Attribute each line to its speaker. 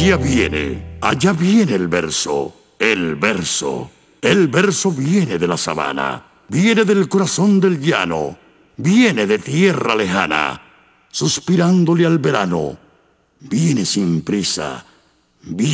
Speaker 1: allá viene el verso, el verso. El verso viene de la sabana, viene del corazón del llano, viene de tierra lejana, suspirándole al verano. Viene sin prisa, viene